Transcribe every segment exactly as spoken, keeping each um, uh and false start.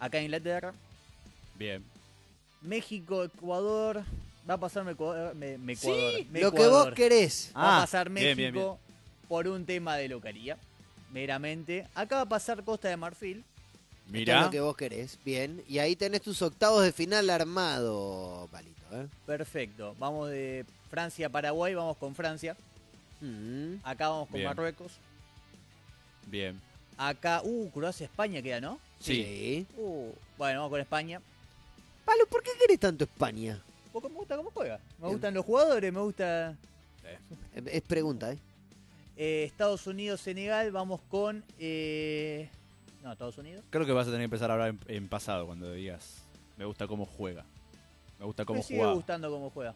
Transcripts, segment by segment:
acá en Inglaterra. Bien. México, Ecuador. Va a pasar Ecuador. Me, me Ecuador, Sí, me lo que Ecuador. vos querés. Va Ah, a pasar México bien, bien, bien. por un tema de localía. Meramente. Acá va a pasar Costa de Marfil. Esto es Mirá. lo que vos querés. Bien. Y ahí tenés tus octavos de final armado, Palito. ¿eh? Perfecto. Vamos de Francia a Paraguay. Vamos con Francia. Mm. Acá vamos con Bien. Marruecos. Bien. Acá. Uh, Croacia-España queda, ¿no? Sí. Uh, bueno, vamos con España. Palo, ¿por qué querés tanto España? Porque me gusta cómo juega. Me Bien. gustan los jugadores, me gusta. Eh, Es pregunta, ¿eh? Eh, Estados Unidos, Senegal, vamos con. Eh... No, Estados Unidos. Creo que vas a tener que empezar a hablar en, en pasado cuando digas. Me gusta cómo juega. Me gusta cómo Me sigue juega. gustando cómo juega.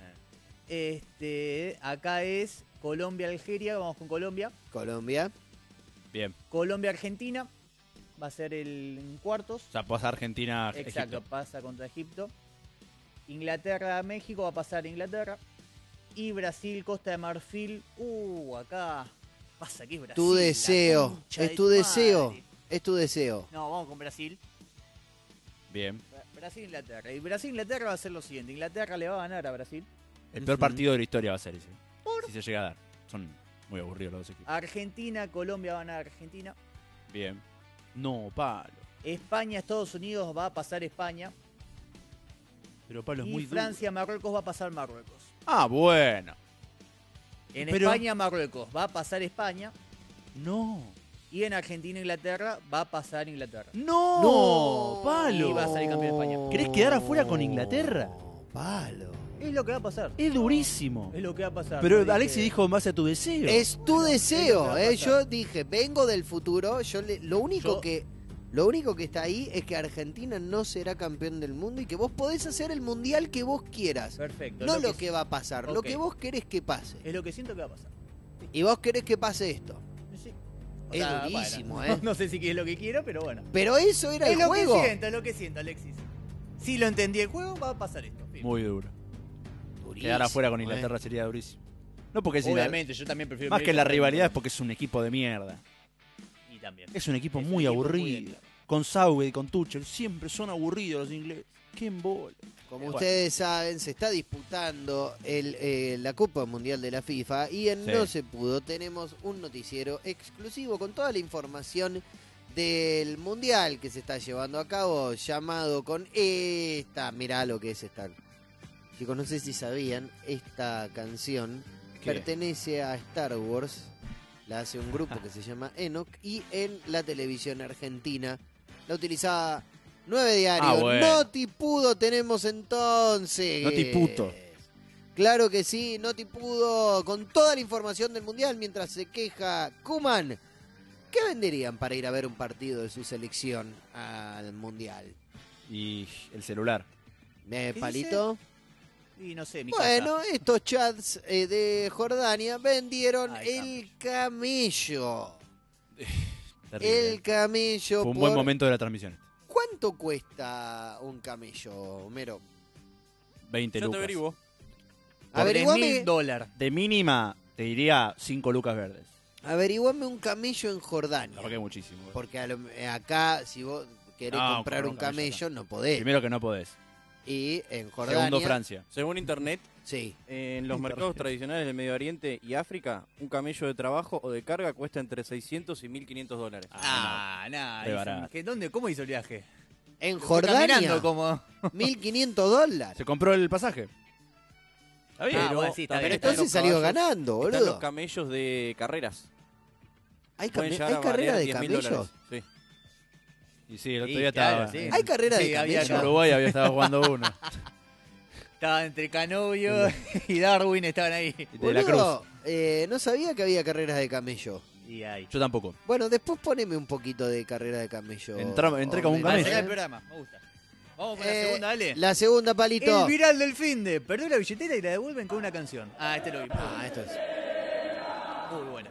Este, acá es Colombia, Algeria, vamos con Colombia. Colombia. Bien. Colombia, Argentina, va a ser el en cuartos. O sea, pasa Argentina, Exacto, Egipto. pasa contra Egipto. Inglaterra, México, va a pasar Inglaterra. Y Brasil, Costa de Marfil. Uh, acá pasa que es Brasil. Tu la deseo. concha Es de tu madre. deseo. Es tu deseo. No, vamos con Brasil. Bien. Brasil, Inglaterra. Y Brasil, Inglaterra va a ser lo siguiente. Inglaterra le va a ganar a Brasil. El peor Ujú. partido de la historia va a ser ese. Si se llega a dar. Son muy aburridos los dos equipos. Argentina, Colombia va a ganar a Argentina. Bien. No, Palo. España, Estados Unidos va a pasar España. Pero Palo es Y muy duro. Francia, Marruecos va a pasar Marruecos. Ah, bueno. En Pero- España, Marruecos va a pasar España. No. Y en Argentina, Inglaterra va a pasar Inglaterra. No, No, Palo. Y va a salir campeón de España. ¿Querés quedar afuera con Inglaterra? No, Palo. Es lo que va a pasar. Es durísimo. Es lo que va a pasar. Pero No Alexis dije- dijo en base a tu deseo. Es tu Bueno, deseo, es lo que va a ¿eh? pasar. Yo dije, vengo del futuro. Yo le- lo único Yo- que lo único que está ahí es que Argentina no será campeón del mundo y que vos podés hacer el mundial que vos quieras. Perfecto. No es lo que va a pasar, lo Ok. que vos querés que pase. Es lo que siento que va a pasar. Y vos querés que pase esto. Sí. O Es sea, durísimo, bueno, ¿eh? No sé si es lo que quiero, pero bueno. Pero eso era Es el lo juego. que siento, es lo que siento, Alexis. Si lo entendí el juego, va a pasar esto. Fin. Muy duro. Durísimo, Quedar afuera con ¿eh? Inglaterra sería durísimo. No porque si la- Obviamente, yo también prefiero. más mil que la veces rivalidad es con- porque es un equipo de mierda. Y también. Es un equipo Es un muy equipo muy aburrido. de mierda. Con Southgate y con Tuchel siempre son aburridos los ingleses. Qué embole. Como Bueno. ustedes saben, se está disputando el, eh, la Copa Mundial de la FIFA y en Sí. No Se Pudo tenemos un noticiero exclusivo con toda la información del Mundial que se está llevando a cabo, llamado con esta, mirá lo que es esta. Chicos, no sé si sabían, esta canción ¿Qué? pertenece a Star Wars, la hace un grupo que se llama Enoch y en la televisión argentina la utilizaba Nueve Diarios. Ah, bueno. Notipudo tenemos entonces. Notiputo. Claro que sí, Notipudo con toda la información del Mundial mientras se queja Koeman. ¿Qué venderían para ir a ver un partido de su selección al Mundial? Y el celular. ¿Eh, ¿Qué Palito? Y no sé, mi Bueno, casa. estos chats eh, de Jordania vendieron Ay, el camello. Terrible. El camello. Fue un por- buen momento de la transmisión. ¿Cuánto cuesta un camello, Homero? veinte Ya te lucas. averiguo. Averiguame, mil dólares. De mínima, te diría cinco lucas verdes. averiguame un camello en Jordania. La verdad que muchísimo. Porque a lo- eh, acá, si vos querés No, comprar comprar un un camello camello, no podés. Primero que no podés. Y en Jordania. Segundo, Francia. Según internet, Sí. en los mercados tradicionales del Medio Oriente y África, un camello de trabajo o de carga cuesta entre seiscientos y mil quinientos dólares. Ah, nada. re barato. ¿Dónde? ¿Cómo hizo el viaje? En Fue Jordania, caminando como. mil quinientos dólares. Se compró el pasaje. Está bien. Ah, Pero bueno, sí, está también bien. están Entonces los salió caballos- ganando, Están los boludo. camellos de carreras. ¿Hay, Pueden came- llegar ¿hay a carrera valer de diez mil camellos? dólares. Sí. Y sí, el otro Sí, día claro, estaba. sí. ¿Hay carrera de Sí, había camellos? En acá. Uruguay había estado jugando uno. Estaba entre Canovio y Darwin, estaban ahí. De la Cruz. Boludo, eh, no sabía que había carreras de camello. Y ahí. Yo tampoco. Bueno, después poneme un poquito de carrera de camello. Entra- entré como un Homero, Para camello. cerrar ¿eh? el programa, me gusta. Vamos con la Eh, segunda, dale. La segunda, Palito. El viral del fin de perdió la billetera y la devuelven con una canción. Ah, este lo vi. Ah, esto es. Muy buena.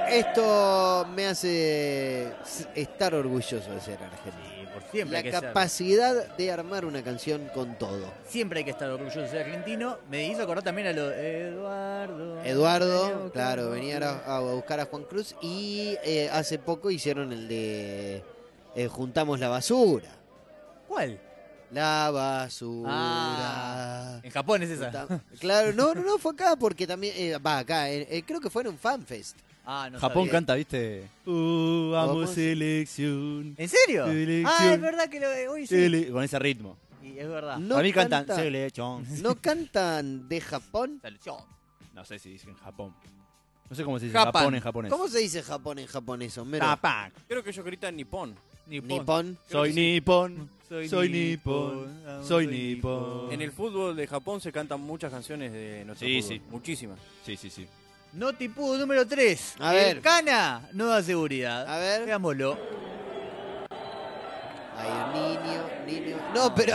Esto me hace estar orgulloso de ser argentino. Sí, por siempre La hay que ser. capacidad de armar una canción con todo. Siempre hay que estar orgulloso de ser argentino. Me hizo acordar también a lo de Eduardo. Venía a Eduardo, buscar claro, a venía Juan a, a buscar a Juan Cruz y eh, hace poco hicieron el de eh, Juntamos la basura. Cruz. ¿Cuál? La basura. Ah, en Japón es esa. Juntam- Claro, no, no, no, fue acá porque también, eh, va acá, eh, eh, creo que fue en un fanfest. Ah, no Japón sabía. canta, ¿viste? Uh, ¿Cómo? vamos selección. ¿En serio? Selección. Ah, es verdad que lo hoy sí. Sele- Con ese ritmo. Y es verdad. No a mí cantan canta- selección. ¿No cantan de Japón? Selección. No sé si dicen Japón. No sé cómo se dice Japan. Japón en japonés. ¿Cómo se dice Japón en japonés, Homero? Tapan. Creo que ellos gritan nipón. Nippon. Soy que sí. nipón. Soy Soy nipón. nipón. Soy Soy nipón. nipón. En el fútbol de Japón se cantan muchas canciones de nuestro Sí, fútbol. sí. Muchísimas. Sí, sí, sí. Notipudo número tres. A ver. El Cana no da seguridad. A ver. Veámoslo. Hay un niño, niño. No, pero.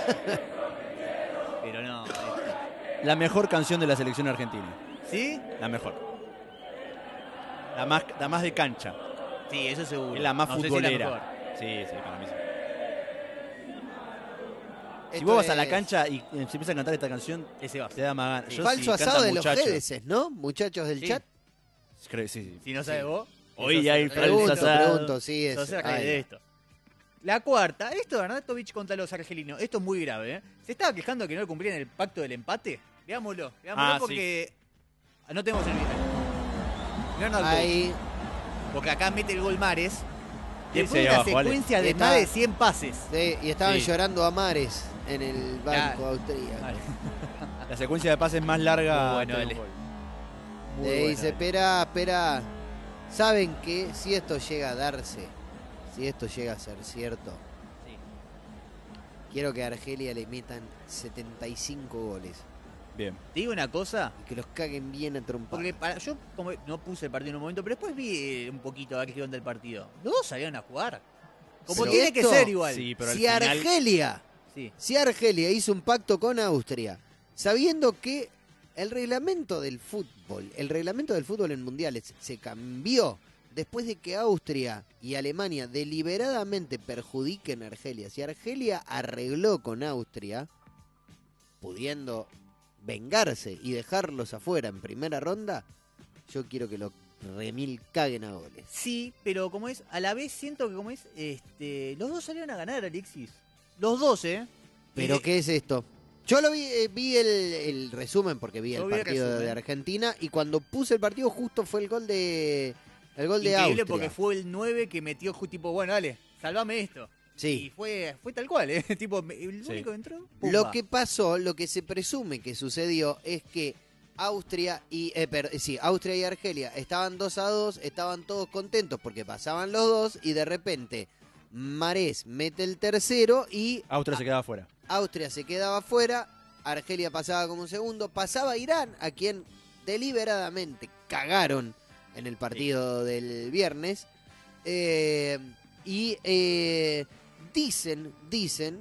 Pero no. La mejor canción de la selección argentina. ¿Sí? La mejor. La más, la más de cancha. Sí, eso seguro. Es la más No sé si futbolera. mejor. Sí, sí, para mí sí. Si Esto vos vas a la es cancha y eh, se empieza a cantar esta canción, Ese va. te da más ganas. Sí. Yo, Falso si asado canta de los muchacho, Gédeses, ¿no? Muchachos del Sí. chat. creo- sí, sí. Si no sabes vos. Hoy sos- ya hay sos- falso Pregunto, asado. pregunto, sí es. sos el rey Ay, de esto. La cuarta, esto de Arnautovic contra los argelinos. Esto es muy grave, ¿eh? Se estaba quejando que no le cumplían el pacto del empate. Veámoslo, veámoslo Ah, porque no tenemos el video. Mirá Arnautovic, Ahí. porque acá mete el gol Mares. ¿Quién Después se de lleva una abajo, Ale? secuencia de Está- más de cien pases. Sí, y estaban Sí. llorando a mares en el banco Claro. austríaco. Vale. La secuencia de pases más larga. Muy bueno, de un Ale. gol. Muy Le bueno, dice, Ale. espera, espera. ¿Saben que si esto llega a darse, si esto llega a ser cierto, Sí. quiero que a Argelia le metan setenta y cinco goles Bien. Te digo una cosa, y que los caguen bien a trompadas? porque para, yo como no puse el partido en un momento, pero después vi eh, un poquito a ver qué onda el partido. Los dos salieron a jugar. Como Pero tiene que esto- ser igual. Sí, pero al si final. Argelia, Sí. si Argelia hizo un pacto con Austria, sabiendo que el reglamento del fútbol, el reglamento del fútbol en mundiales se cambió después de que Austria y Alemania deliberadamente perjudiquen a Argelia. Si Argelia arregló con Austria, pudiendo vengarse y dejarlos afuera en primera ronda, yo quiero que lo remil caguen a goles. Sí, pero como es, a la vez siento que como es, este, los dos salieron a ganar, Alexis. Los dos, ¿eh? ¿Pero Eh, qué es esto? Yo lo vi, eh, vi el, el resumen porque vi Yo el vi el partido resumen. de Argentina y cuando puse el partido justo fue el gol de el gol de Increíble Austria. porque fue el nueve que metió ju- tipo, bueno, dale, salvame esto. Y Sí. fue, fue tal cual, ¿eh? Tipo, el Sí. único que entró. pumba. Lo que pasó, lo que se presume que sucedió es que Austria y eh, per- sí, Austria y Argelia estaban dos a dos, estaban todos contentos porque pasaban los dos y de repente Marés mete el tercero y Austria se quedaba afuera. Austria se quedaba fuera, Argelia pasaba como un segundo, pasaba Irán, a quien deliberadamente cagaron en el partido del viernes. Eh, y eh, dicen, dicen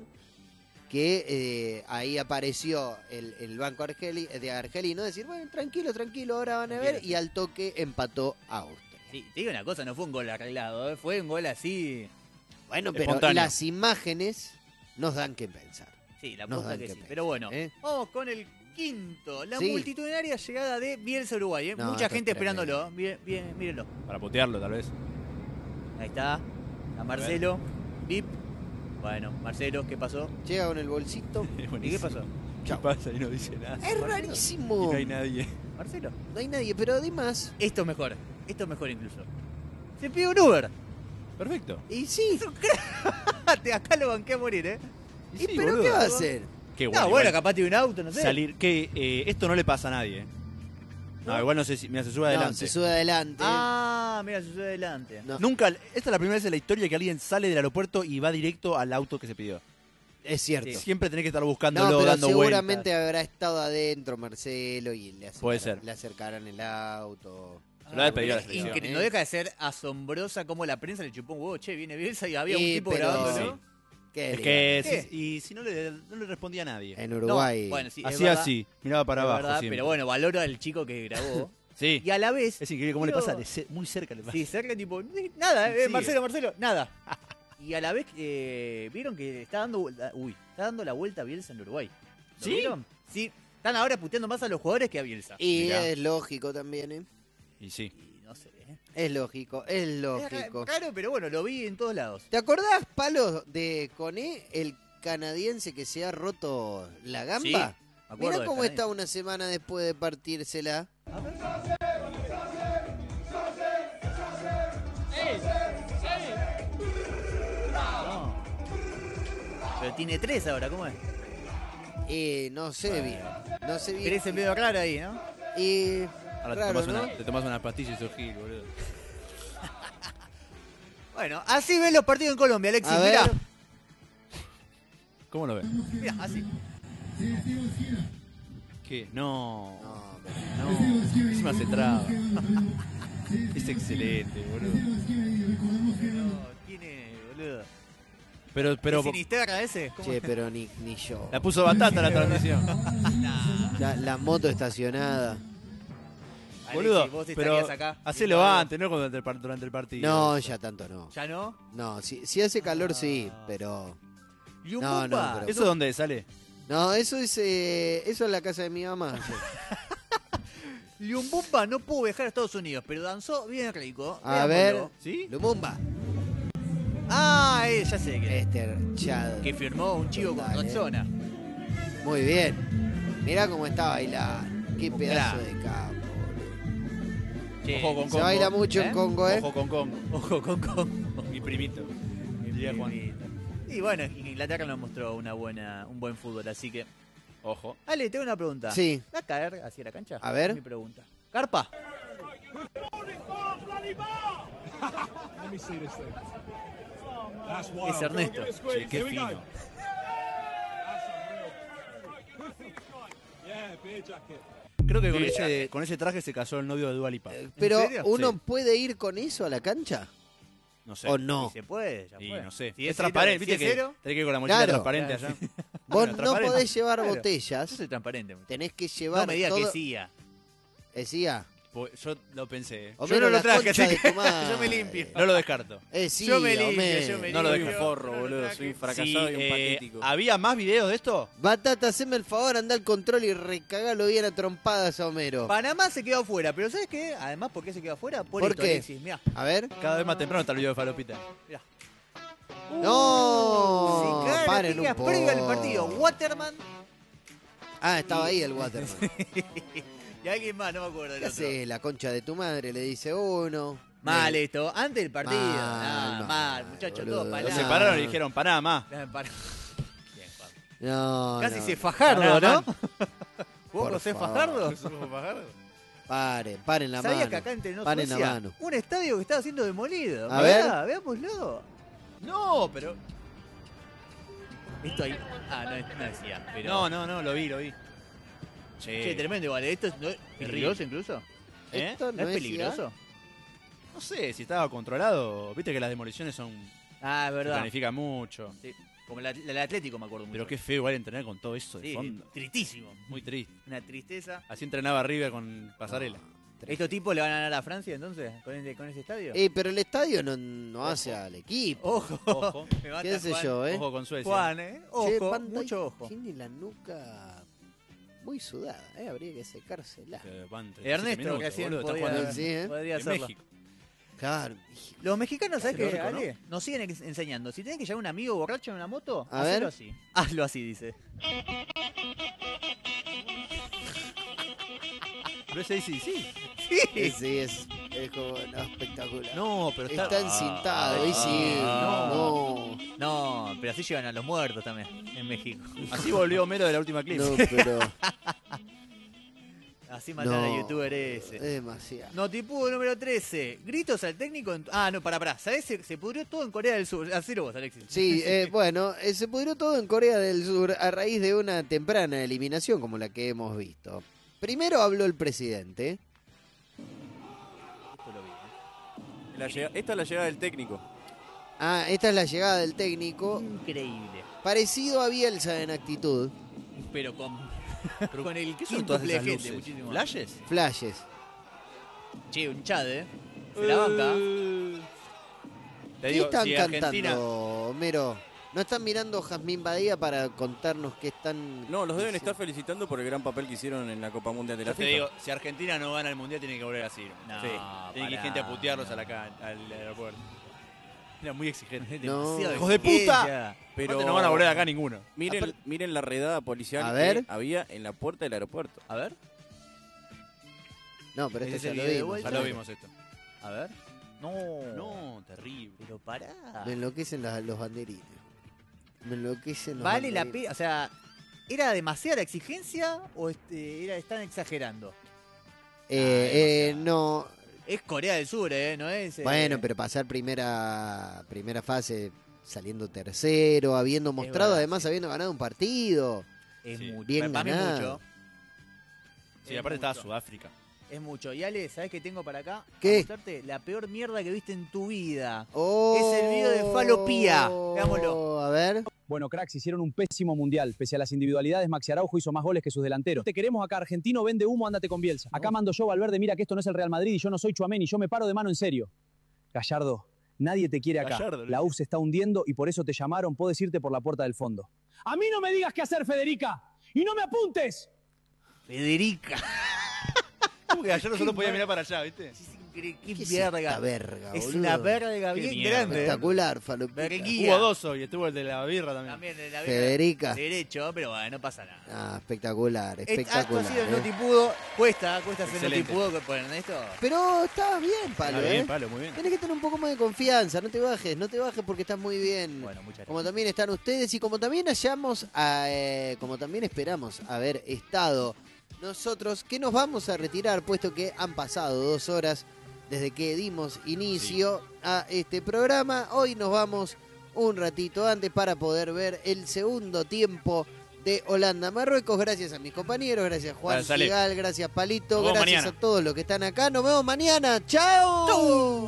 que eh, ahí apareció el, el banco argeli- de argelino, decir, bueno, tranquilo, tranquilo, ahora van a ver, Tranquilo, y al toque empató Austria. Sí, te digo una cosa, no fue un gol arreglado, ¿eh? Fue un gol así. Bueno, pero Espontáneo. las imágenes nos dan que pensar. Sí, la Nos posta dan que que sí. pensar, Pero bueno, ¿eh? vamos con el quinto. La Sí. multitudinaria llegada de Bielsa a Uruguay, ¿eh? No, Mucha esto es gente tremendo. esperándolo. Bien, bien, mírenlo. Para putearlo, tal vez. Ahí está. A Marcelo. Vip. Bueno, Marcelo, ¿qué pasó? Llega con el bolsito. ¿Y qué Buenísimo. pasó? ¿Qué pasa? Y no dice nada. Es Y rarísimo. no hay nadie. Marcelo. No hay nadie, pero además. Esto es mejor. Esto es mejor incluso. Se pide un Uber. Perfecto. Y sí, Te- Acá lo banqué a morir, ¿eh? ¿y sí, pero boludo. qué va a hacer? Qué No, bueno. bueno, igual. capaz tiene un auto, no sé. Salir. Que eh, esto no le pasa a nadie. eh. No, ¿No? igual no sé si. Mira, se sube No, adelante. se sube adelante. Ah, mira, se sube adelante. No, Nunca. Esta es la primera vez en la historia que alguien sale del aeropuerto y va directo al auto que se pidió. es cierto. Sí. Siempre tenés que estar buscándolo, No, pero dando seguramente vueltas. habrá estado adentro Marcelo y le acercaran, Puede ser. le acercaran el auto. Se lo ha pedido a la Ah, selección. increíble. ¿eh? No deja de ser asombrosa como la prensa le chupó un huevo. Che, viene Bielsa y había un Sí, tipo pero- grabándolo. Sí. ¿Qué Es le que. ¿Qué? si- y si no le, no le respondía a nadie. En Uruguay. No, bueno, sí, es Así, verdad, así. Miraba para es abajo. verdad, siempre. pero bueno, valoro al chico que grabó. Sí. Y a la vez... Es increíble cómo quiero- le pasa de ce- muy cerca. Le pasa. Sí, cerca tipo, nada, eh, Sigue. Marcelo, Marcelo, nada. Y a la vez, eh, vieron que está dando, vuelta- uy, está dando la vuelta a Bielsa en Uruguay. ¿Lo ¿Sí? vieron? Sí, están ahora puteando más a los jugadores que a Bielsa. Y Mirá. es lógico también, ¿eh? Y sí. Y no sé, ¿eh? Es lógico, es Es lógico. ra- raro, pero bueno, lo vi en todos lados. ¿Te acordás, Palo, de Coné, el canadiense que se ha roto la gamba? Sí, me acuerdo Mirá del cómo canadiense. está una semana después de partírsela. A ver. No. Pero tiene tres ahora, ¿cómo es? Eh, no sé bien. No sé bien. Tres en medio raro ahí, ¿no? Eh, Ahora raro, te, tomas ¿no? una, te tomas una pastilla y sos Gil, boludo. Bueno, así ven los partidos en Colombia, Alexis. A Mirá, ver. ¿Cómo lo ves? mirá, así. ¿Qué? No. No, pero- No. Encima se traba. Es excelente, boludo. No, tiene, boludo. Pero, pero ¿Es Sinisterra ese? ¿Cómo Che, es? pero ni, ni yo. la puso batata la transmisión. La, la moto estacionada. Alexis, Boludo, vos pero estarías acá. hacelo viendo algo. antes, no durante el, par- durante el partido. No, ya tanto no. ¿Ya no? No, si, si hace calor sí, Ah. pero... ¿Y un No, no, Pumba? pero- ¿Eso dónde sale? No, eso es eh, eso es la casa de mi mamá. Lumumba no pudo viajar a Estados Unidos, pero danzó bien rico. A Veámoslo. ver, ¿Sí? Lumumba. Ah, eh, ya sé que, Este Chad. que firmó un chivo con Total, eh. Roxona. Muy bien. Mirá cómo está bailando. Qué Un pedazo crack. de campo. boludo. Che, Ojo con Se Congo. baila mucho ¿Eh? en Congo, ¿eh? Ojo con Congo. Ojo con Congo. Mi primito. El día Juan. Y bueno, Inglaterra nos mostró una buena, un buen fútbol, así que... Ojo. Ale, tengo una pregunta. Sí. ¿Va a caer hacia la cancha? A ver. Es mi pregunta. Carpa. Es Ernesto. Che, qué fino. Creo que con ese, con ese traje se casó el novio de Dua Lipa. Pero serio? uno Sí. puede ir con eso a la cancha No sé. o no. Si se puede, ya Y fue. no sé. Si es, cero, transparente, si viste es que cero, tenés que ir con la mochila Claro. transparente Claro, allá. sí. Vos Bueno, no transparente. podés llevar Claro. botellas. Yo soy transparente. Tenés que llevar No me digas todo... que sí. ah. Decía. Pues yo lo pensé. ¿eh? O Yo menos no lo la traje, concha así de que tu madre. yo me limpio. No lo descarto. Eh, sí, Yo me limpio, Homero. yo me No lo limpio. dejo. Forro, boludo. Soy un fracasado Sí, y un eh, patético. ¿había más videos de esto? Batata, haceme el favor, anda al control y recagalo bien a trompadas a Homero. Panamá se quedó afuera, pero ¿sabes qué? Además, ¿por qué se quedó afuera? Por, ¿Por esto, qué? Alexis, mirá. A ver. Cada vez más temprano está el video de Falopita. No, Sí, claro, paren tenías un poco. previo al partido. Waterman Ah, estaba ahí el Waterman. y alguien más, no me acuerdo del ¿Qué otro. hace? La concha de tu madre, le dice uno. Mal Me- esto, antes del partido. Mal, Nah, mal, mal, muchachos, boludo. todo Lo para Nah. separaron y dijeron, pará más. Bien, Juan. No, Casi no. se Fajardo, Pará, ¿no? ¿Jugó Por José favor. Fajardo? Paren, paren la ¿Sabías mano. que acá entre Paren la Suecia, mano. un estadio que estaba siendo demolido? A Mirá, veámoslo. No, pero. Esto ahí. Ah, no, no decía. Pero... No, no, no, lo vi, lo vi. Che, Che, tremendo igual. ¿Esto es no es peligroso incluso? ¿Eh? Esto ¿No, es es peligroso? No sé si estaba controlado. Viste que las demoliciones son. Ah, es Se verdad. planifica mucho. Sí, como el, el Atlético me acuerdo mucho. Pero qué feo igual entrenar con todo eso de Sí, fondo. tristísimo. Muy triste. Una tristeza. Así entrenaba River con Pasarela. ¿Estos tipos le van a ganar a Francia entonces? ¿Con, este, con ese estadio? Eh, pero el estadio no, no hace al equipo. Ojo. Ojo. Me mata ¿Qué sé Juan. yo, eh? Ojo con Suecia. Juan, ¿eh? Ojo, Che, Panda mucho ojo. tiene la nuca muy sudada, ¿eh? Habría que secársela. Que van treinta y siete Ernesto, minutos, que recién boludo, está podía, jugando Sí, ¿eh? podría en hacerlo. México. Claro. Los mexicanos, ¿sabes Qué qué, lógico, Ale? Nos siguen ex- enseñando. Si tenés que llevar un amigo borracho en una moto, A hacelo ver. así. Hazlo así, dice. Pero ese sí, sí. Eh, Sí, es, es como no, espectacular. No, pero está. Está encintado, y sí. Ah, No, No, pero así llevan a los muertos también, en México. Así volvió Homero de la última clip. no, pero. Así mataron No, al youtuber ese. es demasiado. Notipudo número trece. Gritos al técnico. En... Ah, no, pará, pará. ¿Sabés? Se, se pudrió todo en Corea del Sur. Hacelo vos, Alexis. Sí, eh, bueno, eh, se pudrió todo en Corea del Sur a raíz de una temprana eliminación como la que hemos visto. Primero habló el presidente. Esto lo vi, ¿eh? La llega- esta es la llegada del técnico. Ah, esta es la llegada del técnico. Increíble. Parecido a Bielsa en actitud. Pero con, con el ¿Qué son todas quíntuple esas gente, luces? muchísimo. ¿Flashes? Flashes. Che, un chat, ¿eh? Se la banca. Te ¿Qué digo, están si cantando, Argentina... Homero? ¿No están mirando Jazmín Badía para contarnos qué están...? No, los deben estar felicitando por el gran papel que hicieron en la Copa Mundial de la Yo te FIFA. digo, si Argentina no gana el Mundial, tiene que volver así. No, Sí, tiene que ir pará, gente a putearlos no. a la ca- al aeropuerto. Era muy exigente. No. Demasiado ¡Hijos de exigencia. Pero Aparte no van a volver acá ninguno. Miren, Aparte- miren la redada policial A ver. que había en la puerta del aeropuerto. A ver, No, pero ¿Es esto ese ya lo video de vimos. vuelta? Ya lo vimos esto. a ver. No. No, terrible. Pero pará. Me enloquecen la- los banderines. Me enloquecen los ¿Vale la banderines. pena? O sea, ¿era demasiada la exigencia o este, era, están exagerando? Eh, eh, no, Es Corea del Sur, ¿eh? No es... eh, bueno, pero pasar primera primera fase saliendo tercero, habiendo mostrado, verdad, además sí. habiendo ganado un partido. Es Sí. mucho. Bien Para mí es ganado. mucho. Sí, Es aparte estaba mucho. Sudáfrica. Es mucho. Y Ale, ¿sabes qué tengo para acá? ¿Qué? Para mostrarte la peor mierda que viste en tu vida. Oh, Es el video de Falopía. Veámoslo. A ver. Bueno, cracks, hicieron un pésimo mundial. Pese a las individualidades, Maxi Araujo hizo más goles que sus delanteros. Te queremos acá, argentino, vende humo, ándate con Bielsa. Acá mando yo, Valverde, mira que esto no es el Real Madrid y yo no soy Tchouaméni, yo me paro de mano en serio. Gallardo, nadie te quiere acá. Gallardo, La U F se está hundiendo y por eso te llamaron, podés irte por la puerta del fondo. A mí no me digas qué hacer, Federica, y no me apuntes. Federica. ¿Cómo que Gallardo solo podía mirar para allá, viste? Es increíble. Qué, ¿Qué es verga. esta verga, Es boludo? una verga Qué bien mierda. grande. ¿eh? Espectacular, Falopita. Verguía. Hubo dos hoy, estuvo el de la birra también. También de la vida. Federica. Derecho, pero bueno, no pasa nada. Ah, espectacular, Esto espectacular. ha sido el eh. notipudo. Cuesta, cuesta hacer Excelente. notipudo que ponen esto. Pero estás bien, Palo, Ah, ¿eh? bien, Palo, muy bien. Tenés que tener un poco más de confianza, no te bajes, no te bajes porque estás muy bien. Bueno, muchas Como gracias. también están ustedes y como también hayamos, eh, como también esperamos haber estado nosotros, que nos vamos a retirar puesto que han pasado dos horas desde que dimos inicio a este programa. Hoy nos vamos un ratito antes para poder ver el segundo tiempo de Holanda-Marruecos. Gracias a mis compañeros, gracias Juan Dale, sale. Sigal, gracias Palito, Nos vemos gracias mañana. a todos los que están acá. Nos vemos mañana. ¡Chao!